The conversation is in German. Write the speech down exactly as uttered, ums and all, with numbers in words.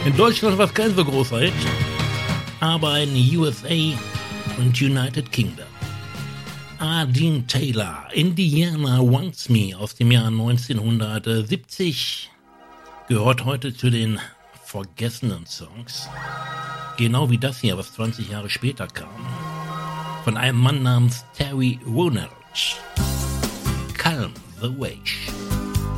In Deutschland war es kein so großer Hit, aber in U S A und United Kingdom. Ah, Dean Taylor, Indiana Wants Me aus dem Jahr neunzehnhundertsiebzig, gehört heute zu den vergessenen Songs. Genau wie das hier, was zwanzig Jahre später kam. Von einem Mann namens Terry Woolner. Calm the Wave.